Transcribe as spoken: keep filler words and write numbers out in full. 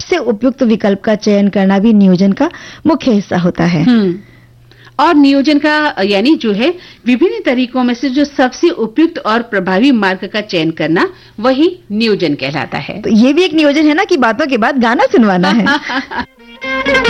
सबसे उपयुक्त विकल्प का चयन करना भी नियोजन का मुख्य हिस्सा होता है। और नियोजन का यानी जो है विभिन्न तरीकों में से जो सबसे उपयुक्त और प्रभावी मार्ग का चयन करना, वही नियोजन कहलाता है। तो ये भी एक नियोजन है ना कि बातों के बाद गाना सुनवाना है।